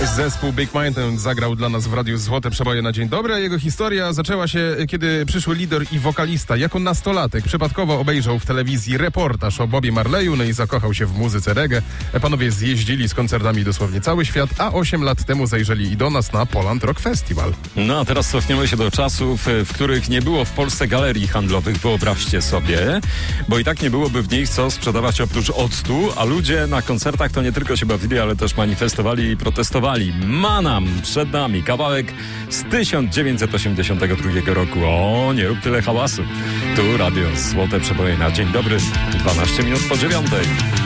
Zespół Big Mind zagrał dla nas w radiu Złote Przeboje na dzień dobry. Jego historia zaczęła się, kiedy przyszły lider i wokalista jako nastolatek przypadkowo obejrzał w telewizji reportaż o Bobie Marleyu, no i zakochał się w muzyce reggae. Panowie zjeździli z koncertami dosłownie cały świat, a 8 lat temu zajrzeli i do nas na Poland Rock Festival. No a teraz cofniemy się do czasów, w których nie było w Polsce galerii handlowych, wyobraźcie sobie, bo i tak nie byłoby w nich co sprzedawać oprócz octu, a ludzie na koncertach to nie tylko się bawili, ale też manifestowali i protestowali. Manam przed nami kawałek z 1982 roku. O, nie rób tyle hałasu. Tu radio Złote Przeboje na dzień dobry, 12 minut po 9.